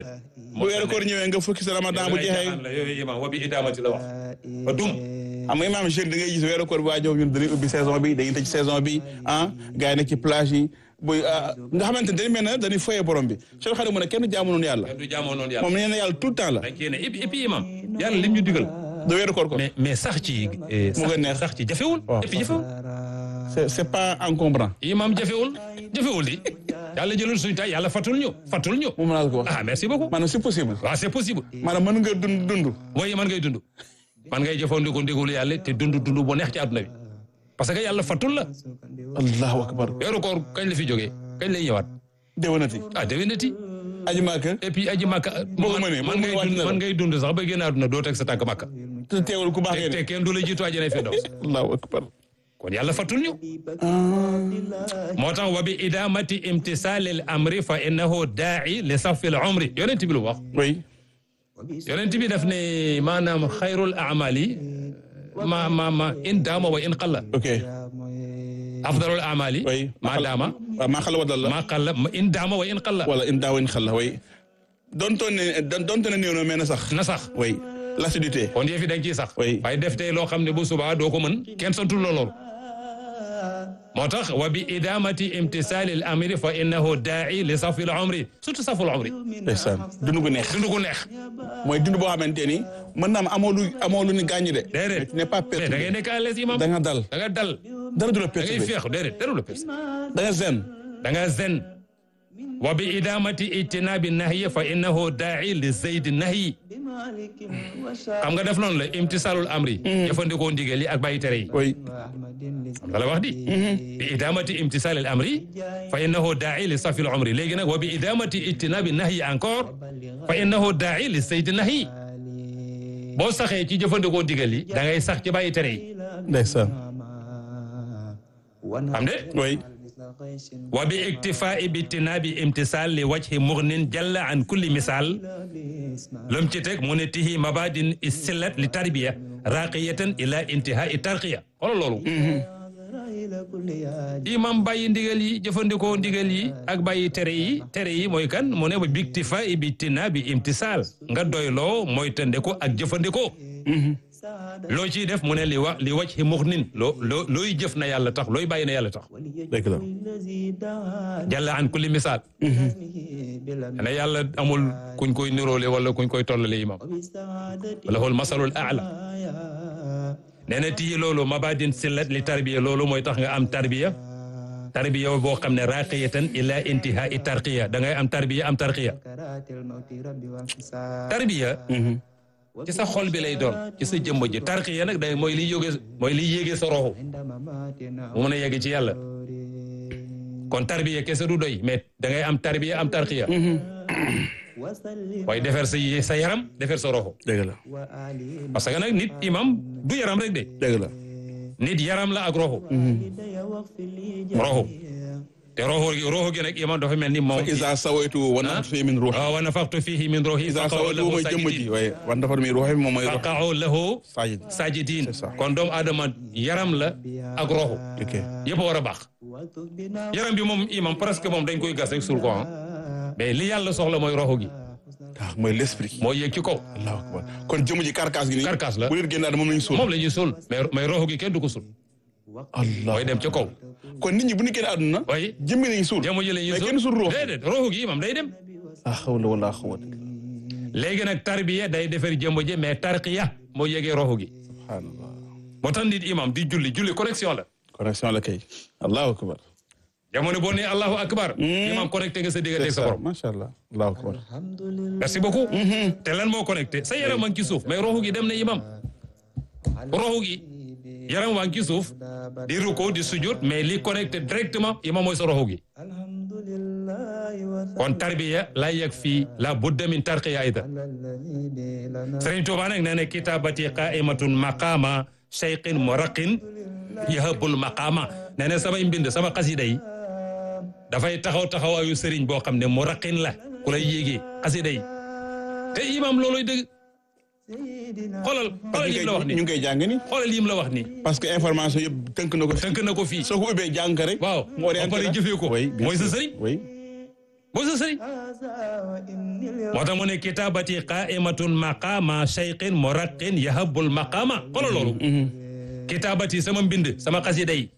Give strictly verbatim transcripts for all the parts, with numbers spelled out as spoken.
bu weeru koor ñëwee nga fukki sa ramadan bu jeexee la yooyu imam wa bi idaamati la wax ba dum xam nga imam jeune da ngay gis weeru koor bi waa jow ñun dañuy ubbi saison bi dañuy tëj saison bi ah gars yi nekk ci plage yi buy nga xamante ne dañu mel ne dañuy foyee borom bi Cheikh Khadim mu ne kenn jaamu noonu yàlla kenn du jaamoo noonu yàlla moom nee na yàlla tout le temps la dañ kii ne et puis imam yàlla lim ñu digal da weeru koor ko mais mais sax ci mu nga neex sax ci jafewul et puis jafewul c'est c'est pas encombrant imam jafewul jafewul di yàlla jëlul suñu tay yàlla fatul ñu fatul ñu moom laa ko wax ah merci beaucoup maanaam c'est possible waaw c'est possible maanaam mën nga dund dund mooy man ngay dund man ngay jëfandikoo ndigalu yàlla te dund dund bu neex ci àdduna bi parce que yàlla fatul la allahu akbar weeru koor kañ la fi jógee kañ lay ñëwaat déwénati ah déwénati aji Makka et puis aji Makka boo ko mënee man ngay dund man ngay dund sax ba génn àdduna doo teg sa tànk Makka te teewul ku baax te te kenn du la jiitu àjjana fi daw allahu akbar kon yàlla fatul ñu moo tax wa bi idamati imtisal al amri fa innahu daa'i li safi al umri yonent bi lu wax oui yonent bi daf ne maanaam xayrul amali ma ma ma in daama wa in qalla ok afdalul amali oui ma daama waaw maa xala wadal la ma qalla in daama wa in qalla wala in daawa in xalla oui doontoon ne doontoon ne néew na mais na sax na sax oui l'assiduité kon yëf yi dañ ciy sax oui waaye def tey loo xam ne bu subaa doo ko mën kenn santul la loolu moo tax wa bi idamati imtisali al amri fa innahu daa'i li safi al umri surtout safu al umri ndeysaan dund gu neex dund gu neex mooy dund boo xamante ni mën naa am amoo lu amoo lu ni gaañu de déedéet tu n'es pas mais da ngay nekk à l'aise imam da nga dal da nga dal dara du la da ngay perturbé féex déedéet dara du la perturbé da nga zen da nga zen wa bi idamati ijtinabi nahyi fa innahu daa'i li zaydi nahyi xam nga def noonu la imtisalul amri jëfandikoo ndigal yi ak bàyyi tere yi oui xam nga la wax di bi idamati imtisalil amri fa innahu daa'i li safil umri léegi nag wa bi idamati ijtinabi nahyi encore fa innahu daa'i li zaydi nahyi boo saxee ci jëfandikoo ndigal yi da ngay sax ci bàyyi tere yi ndeysaan xam de oui wa bi iktifaa'i bi ittinaabi imtisaal li wajhi mughnin jalla an kulli misaal lam ci teg mu ne tihi mabadin istillat li tarbiya raqiyatan ila intihaa'i tarqiya xoolal loolu imam bàyyi ndigal yi jëfandikoo ndigal yi ak bàyyi tere yi tere yi mooy kan mu ne ba bi iktifaa'i bi ittinaabi imtisaal nga doyloo mooy tëndeko ak jëfandikoo loo ciy def mu ne li wa li wajhi mughnin loo loo looy jëf na yàlla tax looy bàyyi na yàlla tax dëgg la jalla an kulli misaal ne yàlla amul kuñ koy niroole wala kuñ koy tollale imam wala hul masalul a'la nee na tii loolu mabadin sillat li tarbiya loolu mooy tax nga am tarbiya tarbiya boo xam ne raqiyatan ila intihai tarqiya da ngay am tarbiya am tarqiya tarbiya ci sa xol bi lay doon ci sa jëmm ji tarqiya nag day mooy liy yóge mooy liy yéegee sa roxu mu mën a yegg ci yàlla kon tarbiya kese du doy mais da ngay am tarbiya am tarqiya waaye defar sa sa yaram defar sa roxu dëgg la parce que nag nit imam du yaram rek de dëgg la nit yaram la ak roxu roxu te roxu gi roxu gi nag imam dafa mel ni moom isa sawaytu wa nafaxtu fihi min ruuhi wa nafaxtu fihi min ruuhi isa sawaytu mooy jëmm ji waaye wa nafaxtu min ruuhi moom mooy ruuhi faqa'u lahu sajid sajidin c'est ça. kon doomu aadama yaram la ak roxu ok yëpp a war a baax yaram bi moom imam presque moom dañ koy gas rek suul ko ah mais li yàlla soxla mooy roxu gi ah mooy l'esprit moo yéeg ci kaw allahu akbar kon jëmm ji carcasse gi nii Carcasse la. bu nit génnaat moom lañu suul moom la ñuy suul mais mais roxu gi kenn du ko suul allah mooy dem ci kaw kon nit ñi bu ñu génn àdduna waaye jëmmi lañu suul jëmm ji la ñuy mais suul kenn suul ruux déedéet roxu gi imam day dem ah hawla wala quwwata léegi nag tarbiya day defar jëmm ji mais tarqiya moo yégee roxu gi subhanallah moo tax nit imam di julli julli connexion la connexion la kay allahu akbar jamono boo nee allahu akbar imam connecté nga sa diggante ak sa borom macha allah allahu akbar merci beaucoup te lan moo connecté sa yaram a ngi ci suuf mais roxu gi dem na imam roxu gi yaram waa ngi ci suuf di ruko di sujud mais li connecté directement imam mooy sa roxu gi kon tarbiya laa yegg fii la budda min tarqiya ayda Sëriñ Tuubaa nag nee na kitabati qaimatun maqama shayqin muraqin yahabul maqama nee na samay mbind sama xasida yi dafay taxaw taxawaayu sëriñ boo xam ne muraqin la ku lay yéegee xasida yi te imam looloy dëgg xoolal xoolal yim la wax ñu ni ngi koy jàng ni xoolal yim la wax ni parce que information yëpp tënk na ko fi tënk na ko fii soo ko ubbee jàng rek waaw mu orienté ba pare la. jëfee ko Oui, bien mooy sa sûr. sëriñ oui boo sa sëriñ moo tax mu ne kitabati qaimatun maqama shaykhin muraqin yahabul maqama xoolal loolu kitabati sama mbind sama xasida yi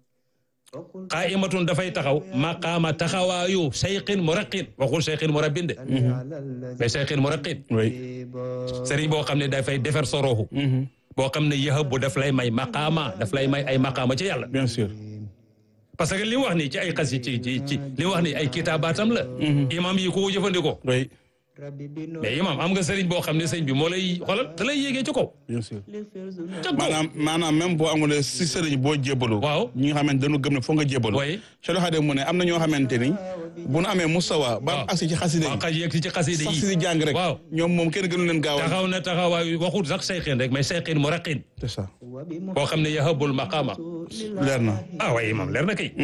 qaimatun dafay taxaw maqama taxawaayu shaykhin muraqin waxul shaykhin murabbin de mais shaykhin muraqin sëriñ boo xam ne dafay defar sa roxu boo xam ne yahabu daf lay may maqama daf lay may ay maqama ci yàlla bien sûr parce que li wax ni ci ay xasi ci ci ci li wax ni ay kitaabatam la imam yi ko jëfandikoo oui mais imam am nga sëriñ boo xam ne sëriñ bi moo lay xoolal da lay yéegee ci kaw bien sûr maanaam maanaam même boo amulee si sëriñ boo jébbalu waaw ñi nga xamante dañu gëm ne foo nga jébbalu Cheikh Khadim mu ne am na ñoo xamante ni bu nu amee mustawa ba agsi ci xasida yi xaj yegg ci xasida yi sax si jàng rek waaw ñoom moom kenn gënu leen gaaw taxaw na taxawaay waxut sax shaykhin rek mais shaykhin muraqin c'est ça boo xam ne yahabul maqama leer na ah waaye imam leer na kay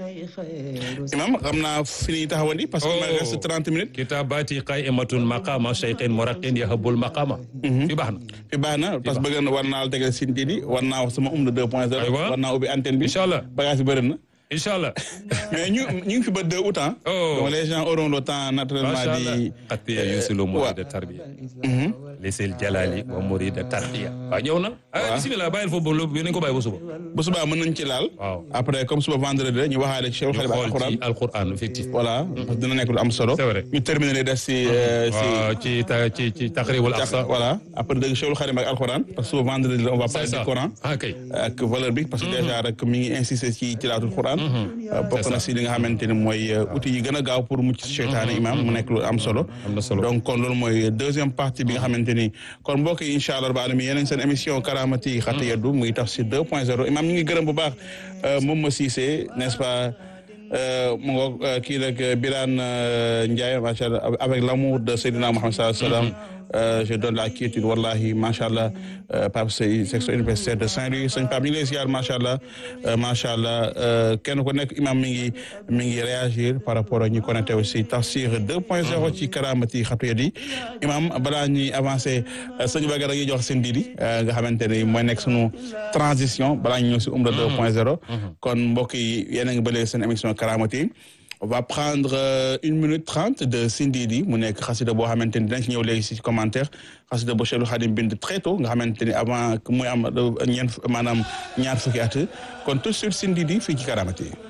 imam xam naa fi ñuy taxawandi parce que il reste trente minutes kitabati qaimatun maqama shaykhin muraqin yahabul maqama fi baax na fi baax na parce que bëgg na war naa la tegal sin didi war naa wax sama um de deux point zéro war naa ubbi antenne bi inchallah bagage yi bëri na inchallah mais ñu ñu ngi fi ba deux août hein donc les gens auront le temps naturellement di qatiya yusilu murid tarbiya lisil jalali wa murid tarbiya waaw ñëw na ah bismillah bàyyil foofu bu nañ ko bàyyi ba suba ba suba mën nañ ci laal waaw après comme suba vendredi la ñu waxaale ci Cheikh Khadim ak alquran alquran effectivement voilà parce que dina nekk lu am solo c'est vrai ñu terminer les des si ci ci ci taqribul aqsa voilà après dëgg Cheikh Khadim ak alquran parce que suba vendredi la on va parler du Coran ok ak valeur bi parce que déjà rek mi ngi insister ci tilaatul Quran bokk na si li nga xamante ni mooy outil yi gën a gaaw pour mucc seytaane imam mu nekk lu am solo donc kon loolu mooy deuxième partie bi nga xamante ni kon mbokk yi incha allah rabbil alamin yeneen seen émission karamati xata yeddu muy Tafsir deux point zéro imam ñu ngi gërëm bu baax moom ma Cissé n'est-ce pas mu ngoog kii nag Birane Ndiaye macha allah avec l'amour de Seydina Mohamed sallallahu alayhi wa sallam Euh, je donne la quiétude wallahi macha allah Pape Sey section universitaire de Saint-Louis sëñ Pape ñu ngi lay ziar macha allah macha allah kenn ku nekk imam mi ngi mi ngi réagir par rapport ak ñi connecté aussi Tafsir deux point zéro ci karamati xatu yadi imam balaa ñuy avancé sëñ Bagara yi jox seen didi nga xamante ni mooy nekk sunu transition balaa ñu ñëw si umra deux point zéro kon mbokk yi yéen a ngi bëlee seen émission karamati on va prendre euh, une minute trente de Sindidi mu nekk xasida boo xamante ni dinañ ci ñëw léegi si commentaire xasida boo Cheikh Khadim bind très tôt nga xamante ni avant muy am ñeent maanaam ñaar fukki at kon tout de suite Sindidi fii ci Karamati